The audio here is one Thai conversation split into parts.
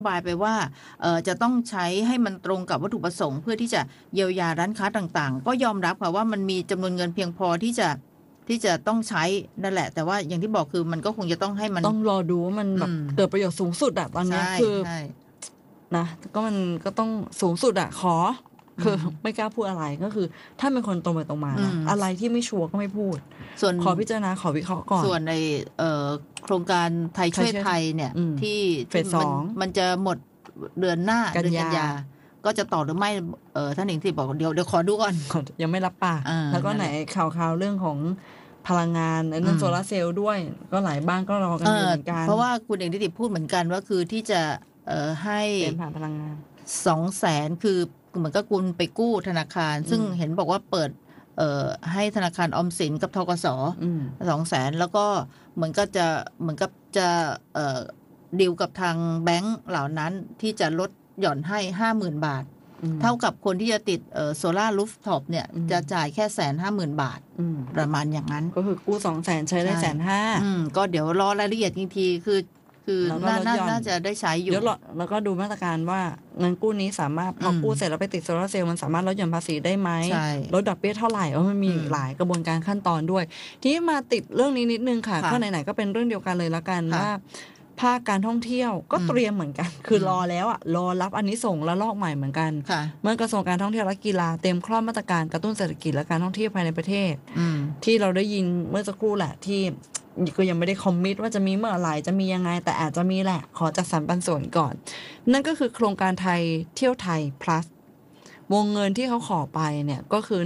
บายไปว่าจะต้องใช้ให้มันตรงกับวัตถุประสงค์เพื่อที่จะเยียวยาร้านค้าต่างๆก็ยอมรับค่ะว่ามันมีจำนวนเงินเพียงพอที่จะต้องใช้นั่นแหละแต่ว่าอย่างที่บอกคือมันก็คงจะต้องให้มันต้องรอดูว่ามันแบบเกิดประโยชน์สูงสุดอะตอนนี้คือนะก็มันก็ต้องสูงสุดอะคือไม่กล้าพูดอะไรก็คือถ้าเป็นคนตรงไปตรงมานะอะไรที่ไม่ชัวร์ก็ไม่พูดส่วนขอพิจารณาขอวิเคราะห์ก่อนส่วนในโครงการไทยช่วยไทยเนี่ยที่เฟส 2 มันจะหมดเดือนหน้าเดือนกันยาก็จะต่อหรือไม่ท่านหญิงที่บอกเดี๋ยวขอดูก่อนยังไม่รับปากแล้วก็ไหนข่าวเรื่องของพลังงานเรื่องโซลาร์เซลล์ด้วยก็หลายบ้านก็รอกันอยู่เหมือนกันเพราะว่าคุณเอกนิติพูดเหมือนกันว่าคือที่จะให้เป็นผ่านพลังงาน 200,000คือเหมือนกับคุณไปกู้ธนาคารซึ่งเห็นบอกว่าเปิดให้ธนาคารออมสินกับธกส200,000แล้วก็เหมือนกับจะดีลกับทางแบงก์เหล่านั้นที่จะลดหย่อนให้ 50,000 บาทเท่ากับคนที่จะติดโซล่ารูฟท็อปเนี่ยจะจ่ายแค่150,000 บาทประมาณอย่างนั้นก็คือกู้200,000ใช้ได้150,000 ก็เดี๋ยวรอรายละเอียดจริงๆคือน่าจะได้ใช้อยู่แล้วก็ดูมาตรการว่าเงินกู้นี้สามารถพอกู้เสร็จแล้วไปติดโซลาร์เซลล์มันสามารถลดหย่อนภาษีได้ไหมลดดอกเบี้ยเท่าไหร่มันมีหลายกระบวนการขั้นตอนด้วยที่มาติดเรื่องนี้นิดนึงค่ะก็ไหนๆก็เป็นเรื่องเดียวกันเลยละกันว่าภาคการท่องเที่ยวก็เตรียมเหมือนกันคือรอแล้วรอรับอันนี้ส่งและลอกใหม่เหมือนกันเมื่อกระทรวงการท่องเที่ยวและกีฬาเตรียมครอบมาตรการกระตุ้นเศรษฐกิจและการท่องเที่ยวภายในประเทศที่เราได้ยินเมื่อสักครู่แหละที่ก็ยังไม่ได้คอมมิตว่าจะมีเมื่อไหร่จะมียังไงแต่อาจจะมีแหละขอจัดสรรปันส่วนก่อนนั่นก็คือโครงการไทยเที่ยวไทย plus วงเงินที่เขาขอไปเนี่ยก็คือ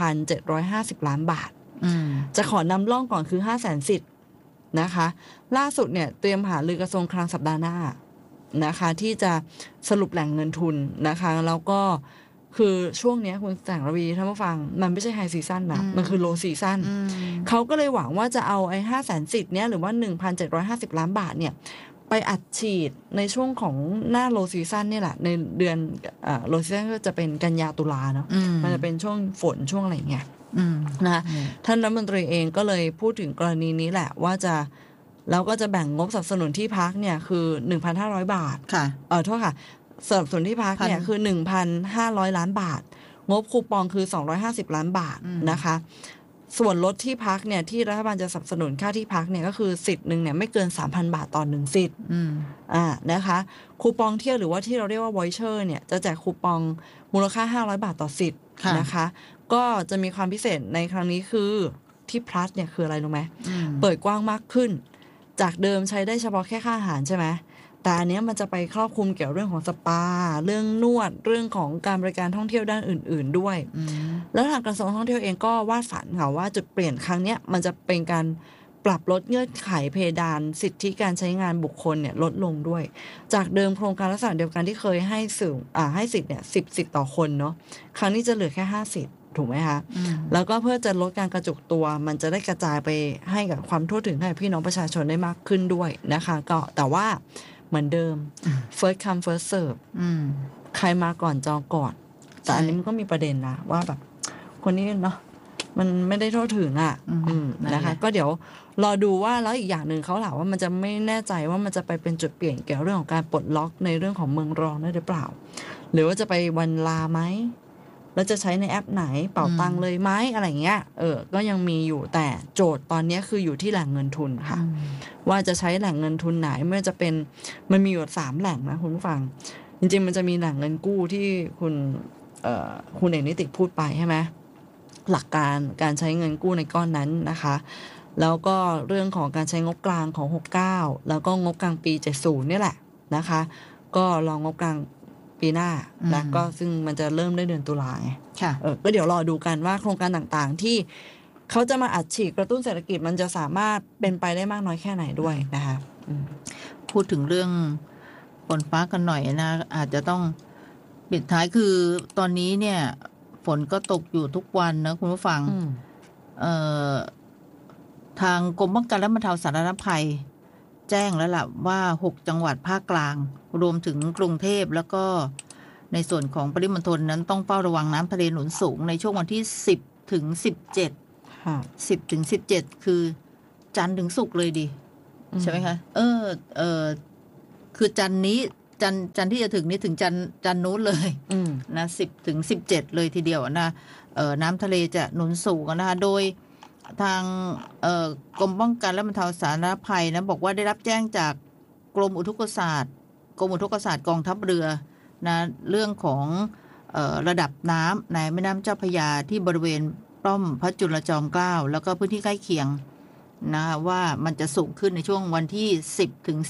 1,750 ล้านบาทจะขอนำร่องก่อนคือ 500,000 สิทธิ์นะคะล่าสุดเนี่ยเตรียมหารือกระทรวงคลังสัปดาห์หน้านะคะที่จะสรุปแหล่งเงินทุนนะคะแล้วก็คือช่วงนี้คุณแสงระวีท่านผู้ฟังมันไม่ใช่ไฮซีซั่นนะมันคือโลซีซั่นเขาก็เลยหวังว่าจะเอาไอ้500,000 สิทธิ์เนี้ยหรือว่า 1,750 ล้านบาทเนี่ยไปอัดฉีดในช่วงของหน้าโลซีซั่นนี่แหละในเดือนโลซีซั่นก็จะเป็นกันยาตุลาเนาะมันจะเป็นช่วงฝนช่วงอะไรเงี้ยนะท่านรัฐมนตรีเองก็เลยพูดถึงกรณีนี้แหละว่าจะแล้วก็จะแบ่งงบสนับสนุนที่พักเนี่ยคือ 1,500 บาทค่ะโทษค่ะสนับสนุนที่พักเนี่ยคือ 1,500 ล้านบาทงบคูปองคือ250 ล้านบาทนะคะส่วนลดที่พักเนี่ยที่รัฐบาลจะสนับสนุนค่าที่พักเนี่ยก็คือสิทธิ์นึงเนี่ยไม่เกิน 3,000 บาทต่อ1สิทธิ์นะคะคูปองเที่ยวหรือว่าที่เราเรียกว่าวอยเชอร์เนี่ยจะแจกคูปองมูลค่า500 บาทต่อสิทธิ์นะคะก็จะมีความพิเศษในครั้งนี้คือที่ plus เนี่ยคืออะไรรู้ไหมเปิดกว้างมากขึ้นจากเดิมใช้ได้เฉพาะแค่ค่าอาหารใช่ไหมแต่อันนี้มันจะไปครอบคลุมเกี่ยวเรื่องของสปาเรื่องนวดเรื่องของการบริการท่องเที่ยวด้านอื่นๆด้วยแล้วทางกระทรวงท่องเที่ยวเองก็วาดฝันค่ะว่าจุดเปลี่ยนครั้งนี้มันจะเป็นการปรับลดเงื่อนไขเพดานสิทธิการใช้งานบุคคลเนี่ยลดลงด้วยจากเดิมโครงการลักษณะเดียวกันที่เคยให้ให้สิทธิ์เนี่ย10 สิทธิ์ต่อคนเนาะครั้งนี้จะเหลือแค่5 สิทธิ์ถูกไหมคะแล้วก็เพื่อจะลดการกระจุกตัวมันจะได้กระจายไปให้กับความทั่วถึงให้พี่น้องประชาชนได้มากขึ้นด้วยนะคะก็แต่ว่าเหมือนเดิม first come first serve ใครมาก่อนจองก่อนแต่อันนี้มันก็มีประเด็นนะว่าแบบคนนี้เนาะมันไม่ได้ทั่วถึงนะคะก็เดี๋ยวรอดูว่าแล้วอีกอย่างหนึ่งเขาถามว่ามันจะไม่แน่ใจว่ามันจะไปเป็นจุดเปลี่ยนเกี่ยวเรื่องของการปลดล็อกในเรื่องของเมืองรองได้หรือเปล่าหรือว่าจะไปวันลาไหมแล้วจะใช้ในแอปไหนเป่าตังเลยไหมอะไรเงี้ยก็ยังมีอยู่แต่โจทย์ตอนนี้คืออยู่ที่แหล่งเงินทุนค่ะว่าจะใช้แหล่งเงินทุนไหนไม่ว่าจะเป็นมันมีอยู่3 แหล่งนะคุณผู้ฟังจริงๆมันจะมีแหล่งเงินกู้ที่คุณเอกนิติพูดไปใช่ไหมหลักการใช้เงินกู้ในก้อนนั้นนะคะแล้วก็เรื่องของการใช้งบกลางของ69แล้วก็งบกลางปี70นี่แหละนะคะก็รองงบกลางปีหน้าแล้วก็ซึ่งมันจะเริ่มได้เดือนตุลาไงก็เดี๋ยวรอดูกันว่าโครงการต่างๆที่เขาจะมาอัดฉีดกระตุ้นเศรษฐกิจมันจะสามารถเป็นไปได้มากน้อยแค่ไหนด้วยนะคะพูดถึงเรื่องฝนฟ้ากันหน่อยนะอาจจะต้องปิดท้ายคือตอนนี้เนี่ยฝนก็ตกอยู่ทุกวันนะคุณผู้ฟังทางกรมป้องกันและบรรเทาสาธารณภัยแจ้งแล้วล่ะว่า6 จังหวัดภาคกลางรวมถึงกรุงเทพแล้วก็ในส่วนของปริมณฑลนั้นต้องเฝ้าระวังน้ำทะเลหนุนสูงในช่วงวันที่10 ถึง 17 10 ถึง 17คือจันทร์ถึงศุกร์เลยดิใช่ไหมคะคือจันทร์นี้จันที่จะถึงนี่ถึงจันนู้นเลยนะ10 ถึง 17เลยทีเดียวนะน้ำทะเลจะหนุนสูงนะคะโดยทางกรมป้องกันและบรรเทาสาธารณภัยนะบอกว่าได้รับแจ้งจากกรมอุทกศาสตร์กองทัพเรือนะเรื่องของระดับน้ำในแม่น้ำเจ้าพระยาที่บริเวณป้อมพระจุลจอมเกล้าแล้วก็พื้นที่ใกล้เคียงนะว่ามันจะสูงขึ้นในช่วงวันที่10 ถึง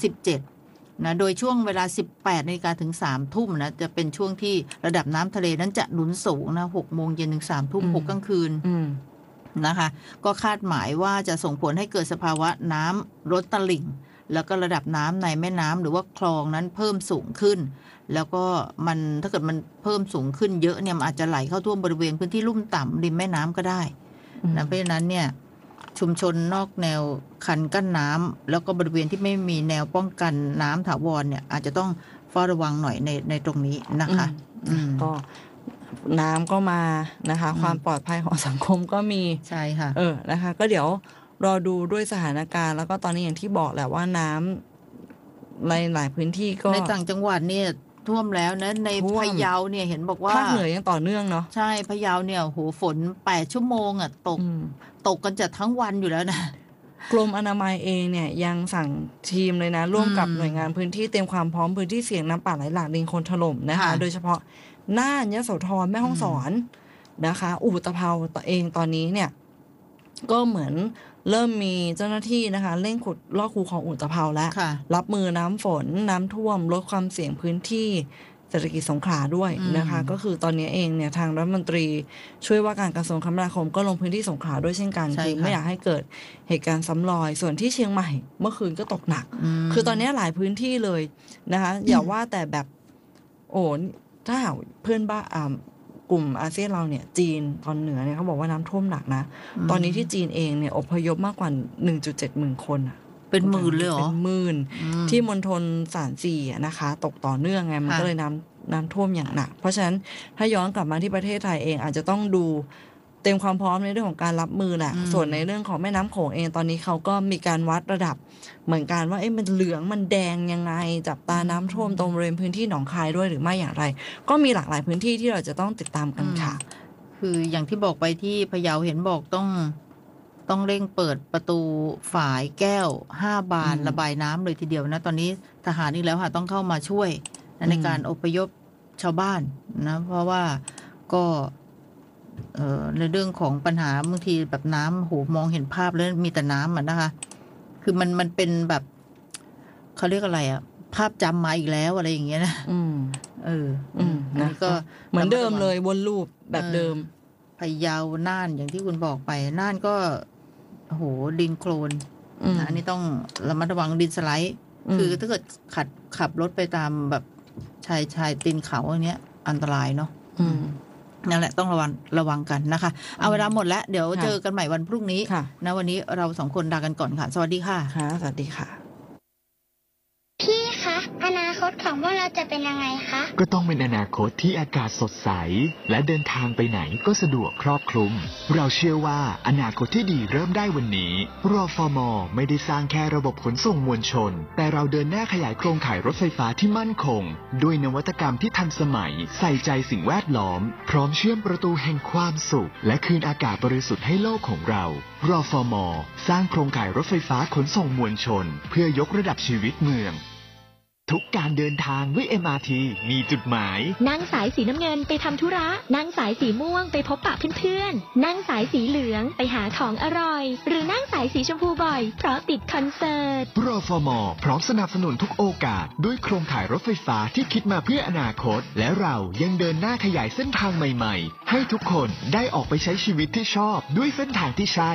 17นะโดยช่วงเวลา 18 นาฬิกาถึง 3 ทุ่มนะจะเป็นช่วงที่ระดับน้ำทะเลนั้นจะหนุนสูงนะ6 โมงเย็นถึง 3 ทุ่ม6 กลางคืนนะคะก็คาดหมายว่าจะส่งผลให้เกิดสภาวะน้ำล้นตลิ่งแล้วก็ระดับน้ำในแม่น้ำหรือว่าคลองนั้นเพิ่มสูงขึ้นแล้วก็มันถ้าเกิดมันเพิ่มสูงขึ้นเยอะเนี่ยมันอาจจะไหลเข้าท่วมบริเวณพื้นที่ลุ่มต่ำริมแม่น้ำก็ได้นะเพราะฉะนั้นเนี่ยชุมชนนอกแนวคันกั้นน้ำแล้วก็บริเวณที่ไม่มีแนวป้องกันน้ำถาวรเนี่ยอาจจะต้องเฝ้าระวังหน่อยในตรงนี้นะคะก็น้ำก็มานะคะความปลอดภัยของสังคมก็มีใช่ค่ะนะคะก็เดี๋ยวรอดูด้วยสถานการณ์แล้วก็ตอนนี้อย่างที่บอกแหละว่าน้ำในหลายพื้นที่ก็ในต่างจังหวัดเนี่ยท่วมแล้วนะในพะเยาเนี่ยเห็นบอกว่าภาคเหนือยังต่อเนื่องเนาะใช่พะเยาเนี่ยโหฝน8 ชั่วโมงอ่ะตกกันจะทั้งวันอยู่แล้วนะกรมอนามัยเองเนี่ยยังสั่งทีมเลยนะร่วมกับหน่วยงานพื้นที่เตรียมความพร้อมพื้นที่เสี่ยงน้ำป่าไหลหลากดินโคลนถล่มนะคะโดยเฉพาะน่านยโสธรแม่ฮ่องสอนนะคะอุตภเปาเองตอนนี้เนี่ยก็เหมือนเริ่มมีเจ้าหน้าที่นะคะเร่งขุดลอกคูคลองอุตภเปาแล้วรับมือน้ำฝนน้ำท่วมลดความเสี่ยงพื้นที่เศรษฐกิจสงขลาด้วยนะคะก็คือตอนนี้เองเนี่ยทางรัฐมนตรีช่วยว่าการกระทรวงคมนาคมก็ลงพื้นที่สงขลาด้วยเช่นกันคือไม่อยากให้เกิดเหตุการณ์ซ้ำรอยส่วนที่เชียงใหม่เมื่อคืนก็ตกหนักคือตอนนี้หลายพื้นที่เลยนะคะอย่าว่าแต่แบบโอ้ถ้าหากเพื่อนบ้านกลุ่มอาเซียนเราเนี่ยจีนตอนเหนือเนี่ยเขาบอกว่าน้ำท่วมหนักนะตอนนี้ที่จีนเองเนี่ยอพยพมากกว่า 1.7 หมื่นคนอ่ะเป็นหมื่นเลยเหรอเป็นหมื่นที่มณฑลซานซีนะคะตกต่อเนื่องไงมันก็เลยน้ำท่วมอย่างหนักเพราะฉะนั้นถ้าย้อนกลับมาที่ประเทศไทยเองอาจจะต้องดูเตรียมความพร้อมในเรื่องของการรับมือแหละส่วนในเรื่องของแม่น้ำโขงเองตอนนี้เขาก็มีการวัดระดับเหมือนกันว่ามันเหลืองมันแดงยังไงจับตาน้ำท่วมตรงบริเวณพื้นที่หนองคายด้วยหรือไม่อย่างไรก็มีหลากหลายพื้นที่ที่เราจะต้องติดตามกันค่ะคืออย่างที่บอกไปที่พะเยาเห็นบอกต้องเร่งเปิดประตูฝายแก้ว5 บานระบายน้ำเลยทีเดียวนะตอนนี้ทหารนี่แล้วค่ะต้องเข้ามาช่วยในการอพยพชาวบ้านนะเพราะว่าก็ในเรื่องของปัญหาบางทีแบบน้ำโหมองเห็นภาพแล้วมีแต่น้ำนะคะคือมันเป็นแบบเขาเรียกอะไรอ่ะภาพจำมาอีกแล้วอะไรอย่างเงี้ยนะนะก็เหมือนเดิมเลยวนลูปแบบเดิมพะเยาน่านอย่างที่คุณบอกไปน่านก็โหดินโคลนอันนี้ต้องระมัดระวังดินสไลด์คือถ้าเกิดขับรถไปตามแบบชายตีนเขาอย่างเงี้ยอันตรายเนาะนั่นแหละต้องระวังกันนะคะเอาเวลาหมดแล้วเดี๋ยวเจอกันใหม่วันพรุ่งนี้นะวันนี้เรา2 คนลากันก่อนค่ะสวัสดีค่ะค่ะสวัสดีค่ะพี่คะอนาคตของพวกเราจะเป็นยังไงคะก็ต้องเป็นอนาคตที่อากาศสดใสและเดินทางไปไหนก็สะดวกครอบคลุมเราเชื่อว่าอนาคตที่ดีเริ่มได้วันนี้รฟม.ไม่ได้สร้างแค่ระบบขนส่งมวลชนแต่เราเดินหน้าขยายโครงข่ายรถไฟฟ้าที่มั่นคงด้วยนวัตกรรมที่ทันสมัยใส่ใจสิ่งแวดล้อมพร้อมเชื่อมประตูแห่งความสุขและคืนอากาศบริสุทธิ์ให้โลกของเรารฟม.สร้างโครงข่ายรถไฟฟ้าขนส่งมวลชนเพื่อยกระดับชีวิตเมืองทุกการเดินทางด้วย MRT มีจุดหมายนั่งสายสีน้ำเงินไปทำธุระนั่งสายสีม่วงไปพบปะเพื่อนๆนั่งสายสีเหลืองไปหาของอร่อยหรือนั่งสายสีชมพูบ่อยเพราะติดคอนเสิร์ตรฟม.พร้อมสนับสนุนทุกโอกาสด้วยโครงข่ายรถไฟฟ้าที่คิดมาเพื่ออนาคตและเรายังเดินหน้าขยายเส้นทางใหม่ๆให้ทุกคนได้ออกไปใช้ชีวิตที่ชอบด้วยเส้นทางที่ใช่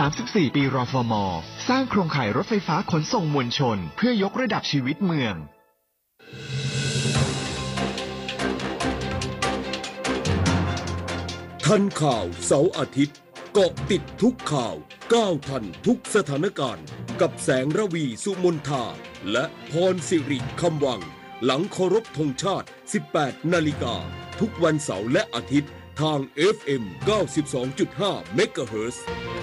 34 ปีรฟม.สร้างโครงข่ายรถไฟฟ้าขนส่งมวลชนเพื่อยกระดับชีวิตเมืองทันข่าวเสาร์อาทิตย์เกาะติดทุกข่าวก้าวทันทุกสถานการณ์กับแสงระวีสุมนทาและพรสิริคำวังหลังเคารพธงชาติ 18 นาฬิกาทุกวันเสาร์และอาทิตย์ทาง FM 92.5 เมกะเฮิรตซ์